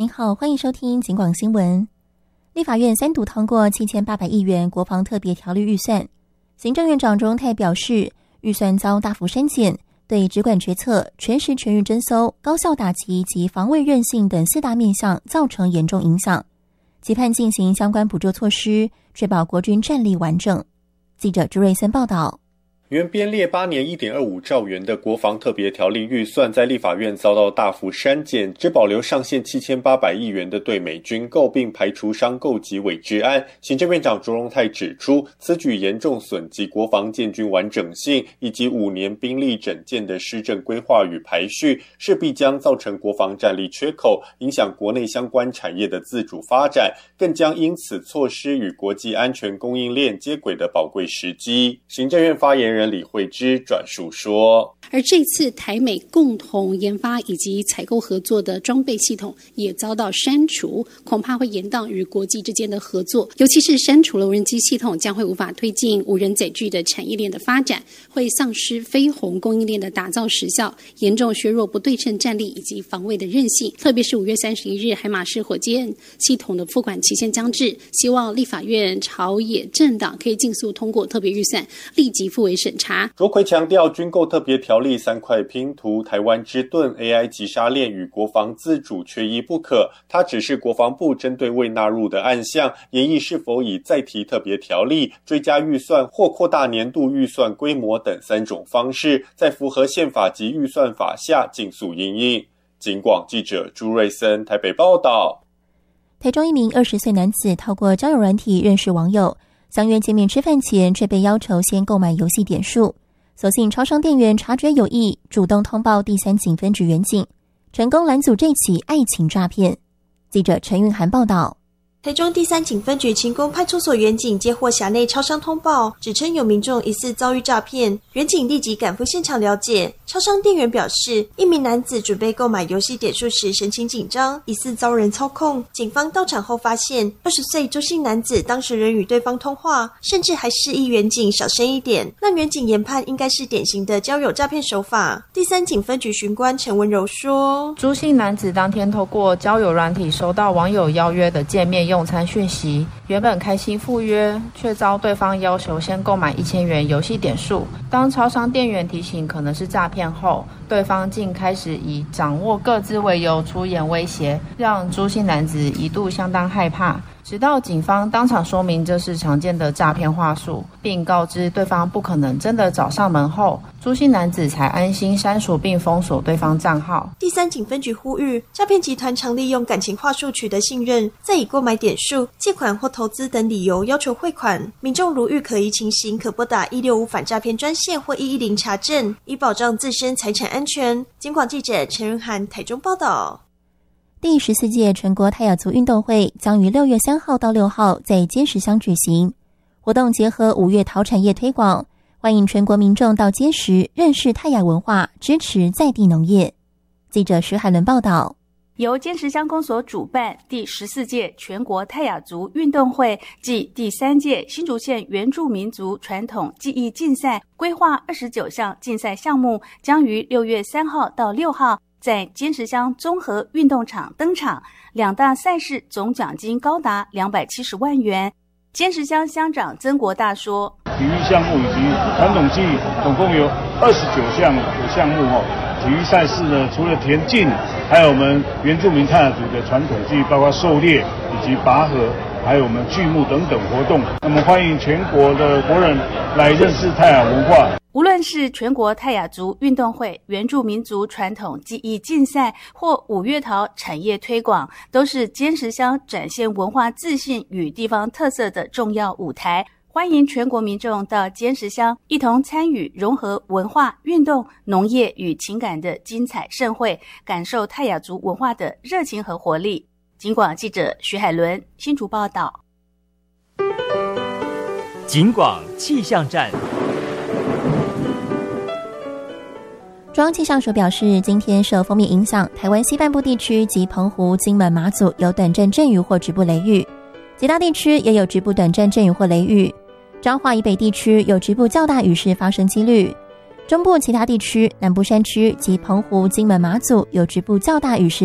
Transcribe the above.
您好，欢迎收听警广新闻。立法院3读通过7800亿元国防特别条例预算，行政院长卓荣泰表示，预算遭大幅删减，对直管决策、全时全运侦搜、高效打击及防卫韧性等4大面向造成严重影响，期盼进行相关补救措施，确保国军战力完整。记者朱瑞森报道。 原编列8年1.25兆元的国防特别条例预算在立法院遭到大幅删减，只保留上限7800亿元的对美军购并排除商购及伪制案。行政院长卓荣泰指出，此举严重损及国防建军完整性以及5年兵力整建的施政规划与排序，势必将造成国防战力缺口，影响国内相关产业的自主发展，更将因此错失与国际安全供应链接轨的宝贵时机。行政院发言人李慧芝转述说， 而这次台美共同研发以及采购合作的装备系统也遭到删除，恐怕会延宕与国际之间的合作，尤其是删除了无人机系统，将会无法推进无人载具的产业链的发展，会丧失飞鸿供应链的打造时效，严重削弱不对称战力以及防卫的韧性。特别是5月31日海马式火箭系统的付款期限将至，希望立法院朝野政党可以尽速通过特别预算，立即付委审查。 卓奎强调，军购特别条例3块拼图，台湾之盾、AI 击杀链与国防自主缺一不可。它只是国防部针对未纳入的案项，研议是否以再提特别条例、追加预算或扩大年度预算规模等3种方式，在符合宪法及预算法下尽速因应。警广记者朱瑞森台北报道。 台中一名20岁男子透过交友软体认识网友，相约见面吃饭前却被要求先购买游戏点数，所幸超商店员察觉有异，主动通报第3警分局员警，成功拦阻这起爱情诈骗。记者陈韵涵报道。 台中第3警分局勤工派出所员警接获辖内超商通报，指称有民众疑似遭遇诈骗，员警立即赶赴现场了解。超商店员表示，一名男子准备购买游戏点数时神情紧张，疑似遭人操控。警方到场后发现，20岁周姓男子当时仍与对方通话，甚至还示意员警小声一点，让员警研判应该是典型的交友诈骗手法。第3警分局巡官陈文柔说， 朱姓男子当天透过交友软体收到网友邀约的见面用餐讯息，原本开心赴约，却遭对方要求先购买1000元游戏点数。当超商店员提醒可能是诈骗后，对方竟开始以掌握个资为由出言威胁，让朱姓男子一度相当害怕。直到警方当场说明这是常见的诈骗话术，并告知对方不可能真的找上门后，朱姓男子才安心删除并封锁对方账号。 第3警分局呼吁，诈骗集团常利用感情话术取得信任，再以购买点数、借款或投资等理由要求汇款。民众如遇可疑情形，可拨打165反诈骗专线或110查证，以保障自身财产安全。警广记者陈润涵台中报道。 第14届全国泰雅族运动会将于6月3号到6号在尖石乡举行，活动结合5月陶产业推广，欢迎全国民众到尖石认识泰雅文化，支持在地农业。记者徐海伦报道。 由尖石乡公所主办第14届全国泰雅族运动会暨第3届新竹县原住民族传统技艺竞赛，规划29项竞赛项目，将于6月3号到6号在尖石乡综合运动场登场，2大赛事总奖金高达270万元。尖石乡乡长曾国大说， 体育项目以及传统技艺总共有29项的项目体育赛事呢，除了田径，还有我们原住民泰雅族的传统技艺，包括狩猎以及拔河，还有我们剧目等等活动。那么欢迎全国的国人来认识泰雅文化。 无论是全国泰雅族运动会、原住民族传统技艺竞赛或五月陶产业推广，都是尖石乡展现文化自信与地方特色的重要舞台。欢迎全国民众到尖石乡一同参与融合文化、运动、农业与情感的精彩盛会，感受泰雅族文化的热情和活力。警广记者徐海伦新竹报道。 警广气象站。 中央气象署表示，今天受锋面影响，台湾西半部地区及澎湖、金门、马祖有短暂阵雨或局部雷雨，其他地区也有局部短暂阵雨或雷雨。彰化以北地区有局部较大雨势发生几率，中部其他地区、南部山区及澎湖、金门、马祖有局部较大雨势